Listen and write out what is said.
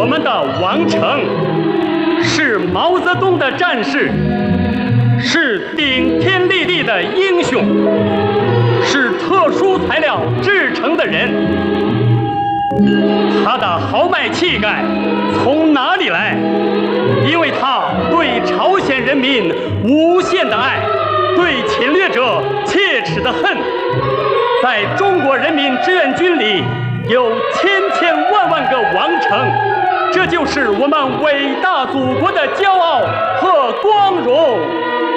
我们的王成，是毛泽东的战士，是顶天立地的英雄，是特殊材料制成的人。他的豪迈气概从哪里来？因为他对朝鲜人民无限的爱，对侵略者切齿的恨。在中国人民志愿军里有千千万万个王成，这就是我们伟大祖国的骄傲和光荣。